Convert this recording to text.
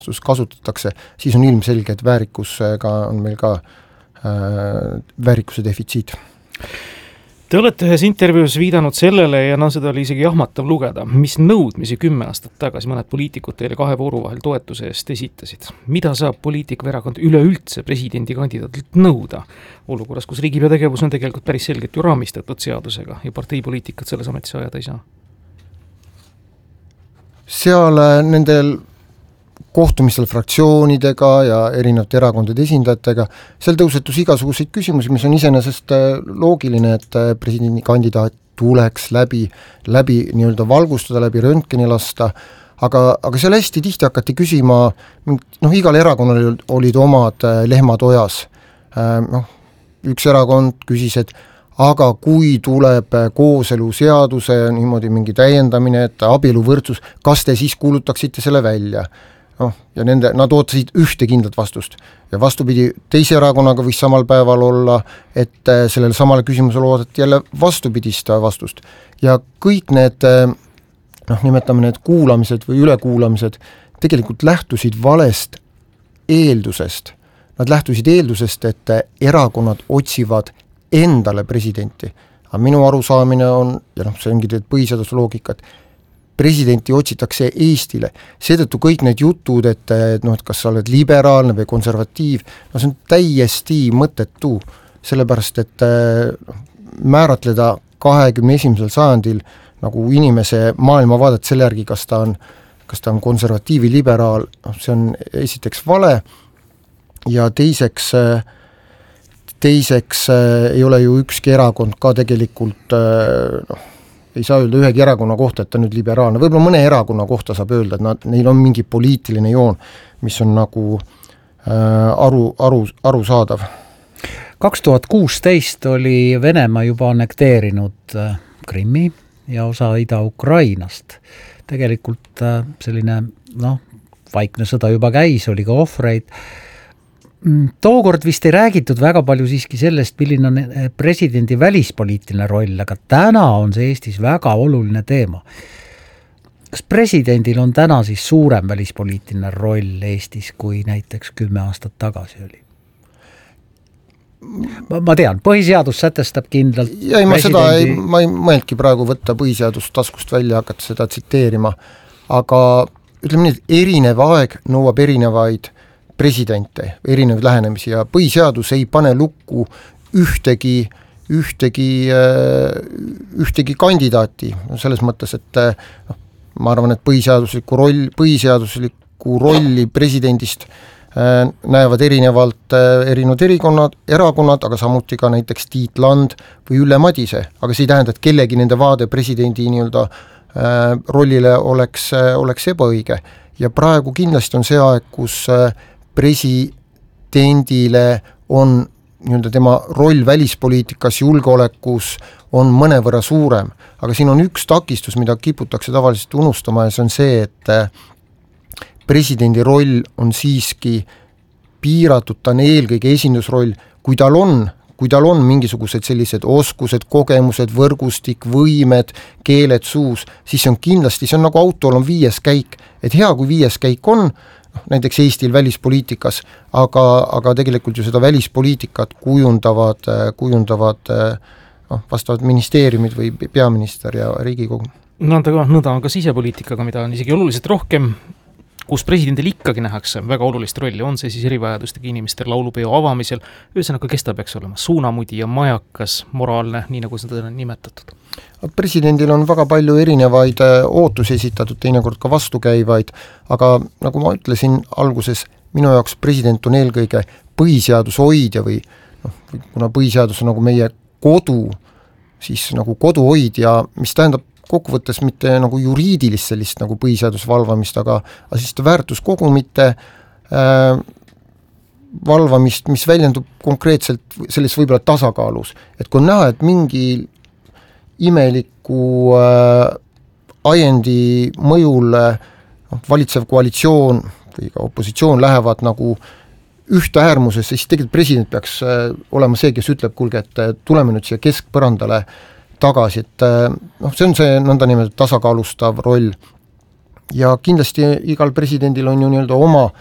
kasutatakse, siis on ilmselge, et väärikusega on meil ka väärikuse defitsiit. Te olete ühes intervjuus viidanud sellele ja seda oli isegi jahmatav lugeda, mis nõudmisi 10 aastat tagasi mõned poliitikud teile 2 vooru vahel toetuse eest esitasid. Mida saab poliitik või erakond üleüldse presidendikandidaadilt nõuda? Olukorras, kus riigipea tegevus on tegelikult päris selgelt ju raamistatud seadusega ja parteipoliitikat selles ametis ajada ei saa. Seal nendel kohtumistel fraktsioonidega ja erinevate erakondade esindajatega, seal tõusetus igasuguseid küsimusi, mis on iseenesest loogiline, et presidendikandidaat tuleks läbi nii-öelda valgustada, läbi röntgeni lasta, aga seal hästi tihti hakati küsima, igal erakonnal olid omad lehmad ojas. Üks erakond küsis, et aga kui tuleb kooseluseaduse niimoodi mingi täiendamine, et abieluvõrdsus, kas te siis kuulutaksite selle välja? Ja nad ootasid ühte kindlat vastust. Ja vastupidi, teise erakonnaga võis samal päeval olla, et sellele samale küsimusele oodati jälle vastupidist vastust. Ja kõik need, nimetame need kuulamised või ülekuulamised, tegelikult lähtusid valest eeldusest. Nad lähtusid eeldusest, et erakonnad otsivad endale presidenti. Aga minu arusaamine on, ja see ongi põhiseadusloogikat, presidenti otsitakse Eestile. Seetõttu kõik need jutud, et kas sa oled liberaalne või konservatiiv, see on täiesti mõttetu, sellepärast, et määratleda 21. sajandil nagu inimese maailmavaadet selle järgi, kas ta on konservatiiv või liberaal, see on esiteks vale ja teiseks ei ole ju ükski erakond ka tegelikult ei saa öelda ühegi erakonna kohta, et ta nüüd liberaalne. Võib-olla mõne erakonna kohta saab öelda, et neil on mingi poliitiline joon, mis on nagu arusaadav. 2016 oli Venemaa juba annekteerinud Krimmi ja osa Ida-Ukrainast. Tegelikult selline, vaikne sõda juba käis, oli ka ohvreid. Tookord vist ei räägitud väga palju siiski sellest, milline on presidendi välispoliitiline roll, aga täna on see Eestis väga oluline teema. Kas presidendil on täna siis suurem välispoliitiline roll Eestis, kui näiteks 10 aastat tagasi oli? Ma tean, põhiseadus sätestab kindlalt ma ei mõelnudki praegu võtta põhiseadust taskust välja, hakata seda tsiteerima, aga ütleme nii, et erinev aeg nõuab erinevaid presidente, erinevaid lähenemisi ja põhiseadus ei pane lukku ühtegi kandidaati, selles mõttes, et ma arvan, et põhiseaduslikku rolli presidendist näevad erinevad erakonnad, aga samuti ka näiteks Tiit Land või Ülle Madise, aga see ei tähenda, et kellegi nende vaade presidendi nii-öelda rollile oleks ebaõige ja praegu kindlasti on see aeg, kus presidendile on nii-öelda tema roll välispoliitikas, julgeolekus on mõnevõrra suurem, aga siin on üks takistus, mida kiputakse tavaliselt unustama ja see on see, et presidendi roll on siiski piiratud, ta on eelkõige esindusroll, kui tal on mingisugused sellised oskused, kogemused, võrgustik, võimed, keeled suus, siis see on kindlasti, see on nagu autol on 5. käik, et hea kui 5. käik on, näiteks Eestil välispoliitikas, aga tegelikult ju seda välispoliitikat kujundavad vastavad ministeeriumid või peaminister ja Riigikogu. Nõnda on ka sisepoliitikaga, mida on isegi oluliselt rohkem, kus presidendil ikkagi nähakse väga olulist rolli, on see siis erivajadustega inimestel laulupeo avamisel, ühesõnaga, kes ta peaks olema, suunamudi ja majakas, moraalne, nii nagu seda on nimetatud. Presidendil on väga palju erinevaid ootusi esitatud, teinekord ka vastukäivaid, aga nagu ma ütlesin alguses, minu jaoks president on eelkõige põhiseadushoidja või kuna põhiseadus on nagu meie kodu, siis nagu koduhoidja, mis tähendab kokkuvõttes mitte nagu juriidilist sellist nagu põhiseaduse valvamist, aga siis väärtuskogumite valvamist, mis väljendub konkreetselt selles võib-olla tasakaalus. Et kui on näha, et mingi imeliku ajendi mõjul valitsev koalitsioon või ka opositsioon lähevad nagu ühte äärmusesse, siis tegelikult president peaks olema see, kes ütleb, kuulge, et tuleme nüüd siia keskpõrandale tagasi, et see on see nõnda nimelt tasakaalustav roll. ja kindlasti igal presidendil on ju nii-öelda oma